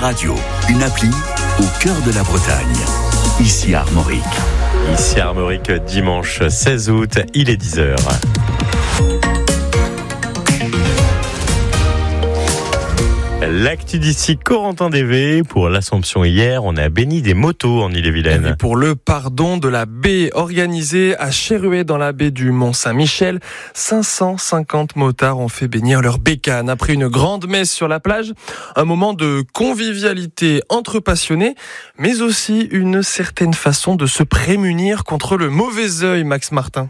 Radio, une appli au cœur de la Bretagne. Ici à Armorique. Ici à Armorique, dimanche 16 août, il est 10h. L'actu d'ici, Corentin Dévé. Pour l'Assomption hier, on a béni des motos en Ille-et-Vilaine. Et pour le pardon de la baie organisé à Chéruet dans la baie du Mont-Saint-Michel, 550 motards ont fait bénir leur bécane. Après une grande messe sur la plage, un moment de convivialité entre passionnés, mais aussi une certaine façon de se prémunir contre le mauvais œil, Max Martin.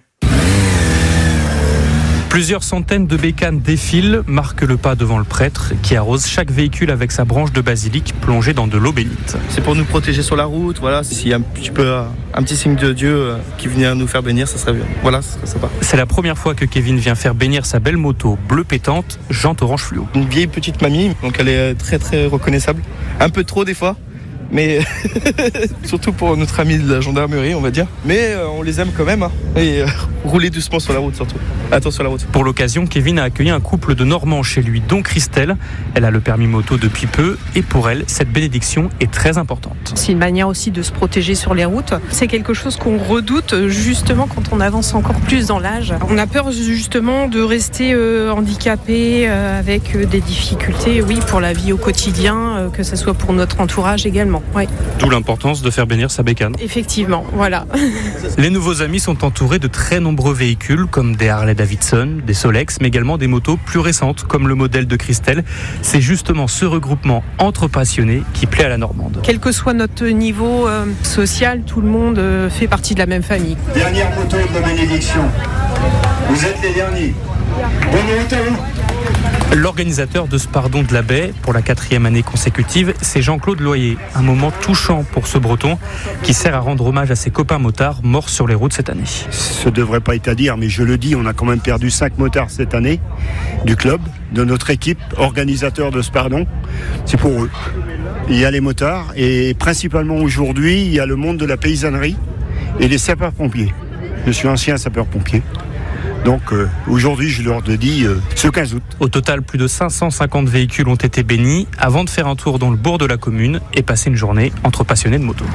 Plusieurs centaines de bécanes défilent, marquent le pas devant le prêtre qui arrose chaque véhicule avec sa branche de basilic plongée dans de l'eau bénite. C'est pour nous protéger sur la route, voilà. S'il y a un petit signe de Dieu qui venait nous faire bénir, ça serait bien. Voilà, ça serait sympa. C'est la première fois que Kevin vient faire bénir sa belle moto bleu pétante, jante orange fluo. Une vieille petite mamie, donc elle est très très reconnaissable. Un peu trop des fois. Mais surtout pour notre ami de la gendarmerie, on va dire. Mais on les aime quand même. Et rouler doucement sur la route surtout. Attention sur la route. Pour l'occasion, Kevin a accueilli un couple de Normands chez lui, dont Christelle. Elle a le permis moto depuis peu et pour elle, cette bénédiction est très importante. C'est une manière aussi de se protéger sur les routes. C'est quelque chose qu'on redoute justement quand on avance encore plus dans l'âge. On a peur justement de rester handicapé avec des difficultés, oui, pour la vie au quotidien, que ce soit pour notre entourage également. Ouais. D'où l'importance de faire bénir sa bécane. Effectivement, voilà. Les nouveaux amis sont entourés de très nombreux véhicules comme des Harley-Davidson, des Solex, mais également des motos plus récentes comme le modèle de Christelle. C'est justement ce regroupement entre passionnés qui plaît à la Normande. Quel que soit notre niveau social, tout le monde fait partie de la même famille. Dernière moto de la bénédiction. Vous êtes les derniers. Bonne route à vous. L'organisateur de ce pardon de la baie pour la 4e année consécutive, c'est Jean-Claude Loyer. Un moment touchant pour ce breton qui sert à rendre hommage à ses copains motards morts sur les routes cette année. Ce ne devrait pas être à dire, mais je le dis, on a quand même perdu 5 motards cette année du club, de notre équipe organisateur de ce pardon. C'est pour eux. Il y a les motards et principalement aujourd'hui, il y a le monde de la paysannerie et les sapeurs-pompiers. Je suis ancien sapeur-pompier. Donc aujourd'hui, je leur dis ce 15 août. Au total, plus de 550 véhicules ont été bénis avant de faire un tour dans le bourg de la commune et passer une journée entre passionnés de moto.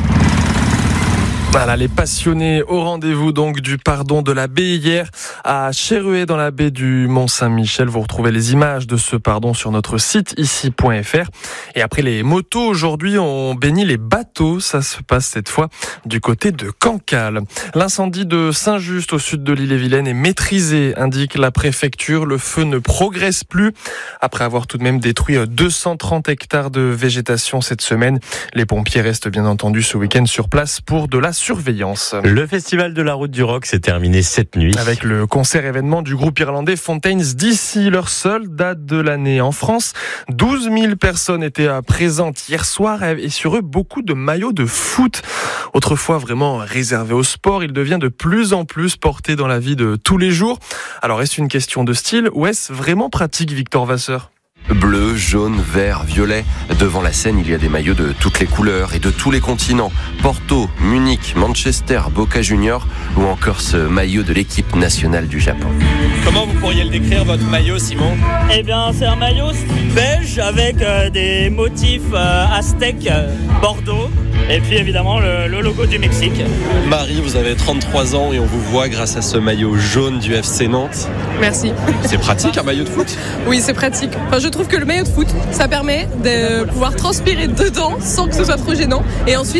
Voilà, les passionnés au rendez-vous donc du pardon de la baie hier à Chéruet dans la baie du Mont-Saint-Michel. Vous retrouvez les images de ce pardon sur notre site ici.fr. Et après les motos, aujourd'hui on bénit les bateaux. Ça se passe cette fois du côté de Cancale. L'incendie de Saint-Just au sud de l'Ille-et-Vilaine est maîtrisé, indique la préfecture. Le feu ne progresse plus après avoir tout de même détruit 230 hectares de végétation cette semaine. Les pompiers restent bien entendu ce week-end sur place pour de la surveillance. Le festival de la route du rock s'est terminé cette nuit. Avec le concert-événement du groupe irlandais Fontaines DC, leur seule date de l'année en France. 12 000 personnes étaient présentes hier soir et sur eux, beaucoup de maillots de foot. Autrefois vraiment réservé au sport, il devient de plus en plus porté dans la vie de tous les jours. Alors est-ce une question de style ou est-ce vraiment pratique, Victor Vasseur ? Bleu, jaune, vert, violet. Devant la scène, il y a des maillots de toutes les couleurs et de tous les continents. Porto, Munich, Manchester, Boca Juniors ou encore ce maillot de l'équipe nationale du Japon. Comment vous pourriez le décrire, votre maillot, Simon ? Eh bien, c'est un maillot beige avec des motifs aztèques, Bordeaux. Et puis évidemment le logo du Mexique. Marie, vous avez 33 ans et on vous voit grâce à ce maillot jaune du FC Nantes. Merci. C'est pratique un maillot de foot ? Oui, c'est pratique. Enfin, je trouve que le maillot de foot, ça permet de pouvoir transpirer dedans sans que ce soit trop gênant. Et ensuite,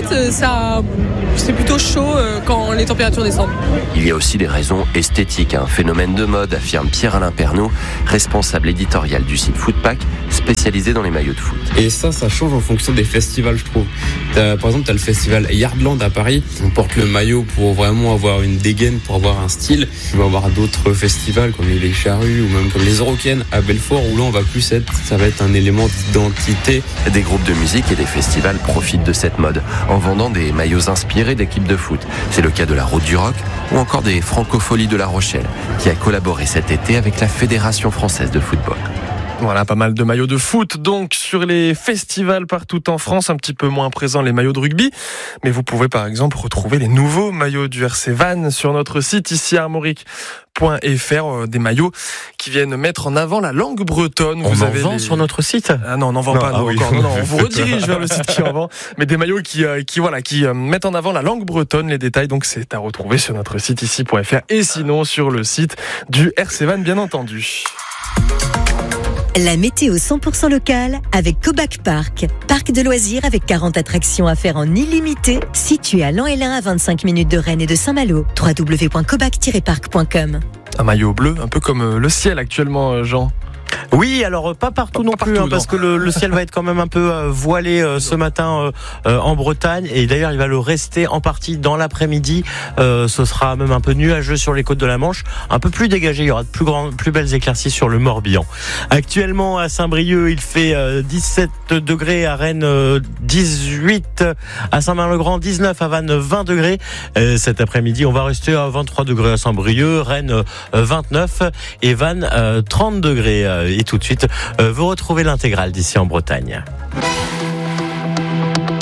c'est plutôt chaud quand les températures descendent. Il y a aussi des raisons esthétiques, un phénomène de mode, affirme Pierre-Alain Pernaud, responsable éditorial du site Footpack, spécialisé dans les maillots de foot. Et ça change en fonction des festivals, je trouve. Par exemple, tu as le festival Yardland à Paris. On porte le maillot pour vraiment avoir une dégaine, pour avoir un style. Tu vas avoir d'autres festivals comme les Charrues ou même comme les Eurocaines à Belfort où là on va plus ça va être un élément d'identité. Des groupes de musique et des festivals profitent de cette mode en vendant des maillots inspirés d'équipes de foot. C'est le cas de la Route du Rock ou encore des Francopholies de La Rochelle qui a collaboré cet été avec la Fédération française de football. Voilà, pas mal de maillots de foot donc sur les festivals partout en France, un petit peu moins présents les maillots de rugby, mais vous pouvez par exemple retrouver les nouveaux maillots du RC Vannes sur notre site ici armorique.fr, des maillots qui viennent mettre en avant la langue bretonne. On en vend sur notre site ? Ah non, on n'en vend pas nous, encore. Non, on vous redirige vers le site qui en vend, mais des maillots qui mettent en avant la langue bretonne. Les détails donc c'est à retrouver sur notre site ici.fr et sinon sur le site du RC Vannes bien entendu. La météo 100% locale avec Cobac Park. Parc de loisirs avec 40 attractions à faire en illimité, situé à Lan-Hélin à 25 minutes de Rennes et de Saint-Malo. www.cobac-park.com. Un maillot bleu, un peu comme le ciel actuellement, Jean. Oui, alors pas partout non plus, parce que le ciel va être quand même un peu voilé ce matin en Bretagne, et d'ailleurs il va le rester en partie dans l'après-midi. Ce sera même un peu nuageux sur les côtes de la Manche, un peu plus dégagé, il y aura de plus belles éclaircies sur le Morbihan. Actuellement à Saint-Brieuc, il fait 17 degrés, à Rennes 18, à Saint-Marc-le-Grand 19, à Vannes 20 degrés. Cet après-midi, on va rester à 23 degrés à Saint-Brieuc, Rennes 29 et Vannes 30 degrés. Et tout de suite, vous retrouvez l'intégrale d'ici en Bretagne.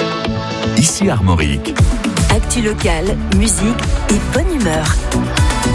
Ici Armorique. Actu locale, musique et bonne humeur.